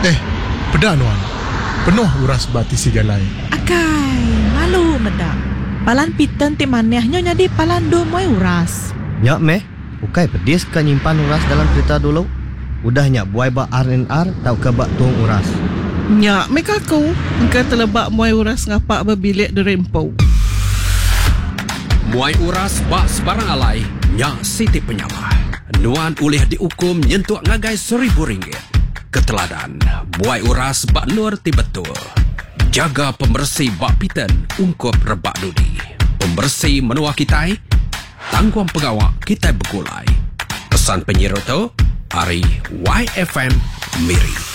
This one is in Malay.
Pedak nuan. Penuh uras bati si galai. Akai, malu medak. Palan piten ti manehnya jadi palan do moi uras. Nyak meh, ukai pedis kan nyimpan uras dalam cerita dulu. Udahnya buai bak R&R tau ke bak tuang uras. Nyak mereka aku engkau terlebak muai uras ngapak berbilik di rempau. Muai uras bak sebarang alai, nyak Siti Penyamah. Nuan ulih dihukum nyentuh ngagai RM1,000. Keteladan, buai uras bak nur ti betul. Jaga pembersih bak piten ungkup rebak dudi. Pembersih menua kitai, tangguang pegawak kitai begulai. Pesan penyiar tu, Ari YFM Miri.